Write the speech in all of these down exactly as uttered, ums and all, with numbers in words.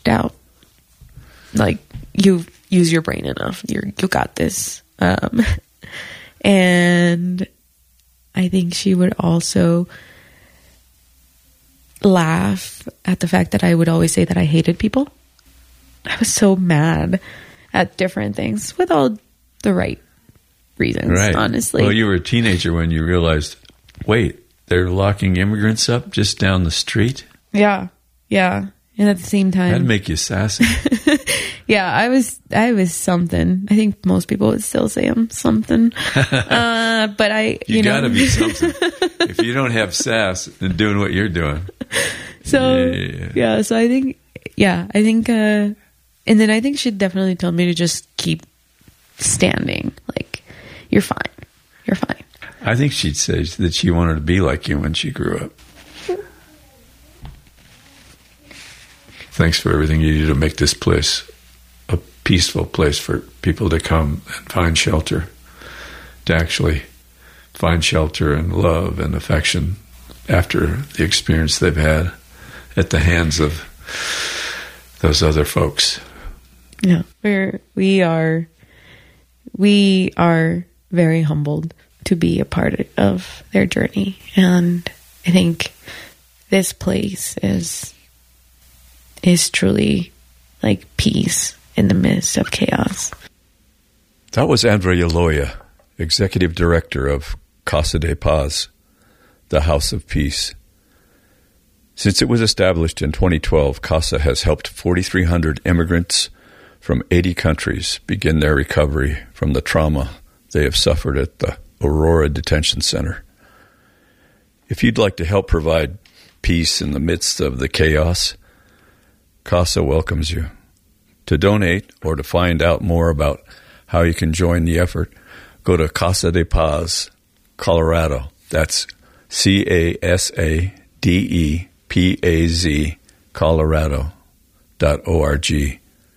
doubt. Like, you use your brain enough. You're, you got this. Um, and I think she would also laugh at the fact that I would always say that I hated people. I was so mad at different things with all the right reasons, right. honestly. Well, you were a teenager when you realized, wait, they're locking immigrants up just down the street? Yeah, yeah. And at the same time, that'd make you sassy. Yeah, I was I was something. I think most people would still say I'm something. uh, but I, you, you know. gotta be something. If you don't have sass, then doing what you're doing. So, yeah. yeah, so I think, yeah, I think, uh, and then I think she'd definitely tell me to just keep standing. Like, you're fine. You're fine. I think she'd say that she wanted to be like you when she grew up. Thanks for everything you do to make this place a peaceful place for people to come and find shelter, to actually find shelter and love and affection after the experience they've had at the hands of those other folks. Yeah, we're we are we are very humbled to be a part of their journey, and I think this place is is truly like peace in the midst of chaos. That was Andrea Loya, Executive Director of Casa de Paz, the House of Peace. Since it was established in twenty twelve, Casa has helped forty-three hundred immigrants from eighty countries begin their recovery from the trauma they have suffered at the Aurora Detention Center. If you'd like to help provide peace in the midst of the chaos, Casa welcomes you. To donate or to find out more about how you can join the effort, go to Casa de Paz, Colorado. That's C A S A D E P A Z, Colorado dot O R G.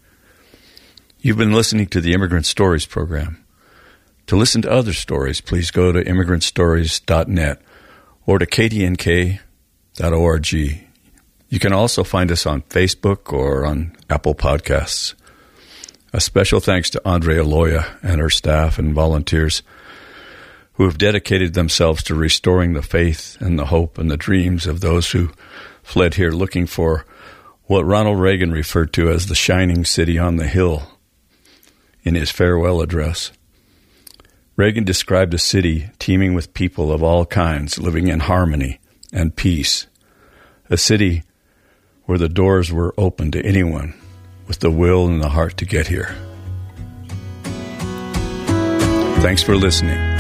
You've been listening to the Immigrant Stories program. To listen to other stories, please go to immigrant stories dot net or to K D N K dot org. You can also find us on Facebook or on Apple Podcasts. A special thanks to Andrea Loya and her staff and volunteers who have dedicated themselves to restoring the faith and the hope and the dreams of those who fled here looking for what Ronald Reagan referred to as the shining city on the hill in his farewell address. Reagan described a city teeming with people of all kinds living in harmony and peace, a city where the doors were open to anyone with the will and the heart to get here. Thanks for listening.